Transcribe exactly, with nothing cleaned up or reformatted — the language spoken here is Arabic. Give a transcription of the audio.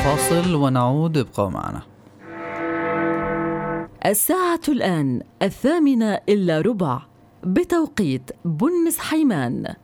فاصل ونعود، ابقوا معنا. الساعة الآن الثامنة إلا ربع بتوقيت بنس حيمان.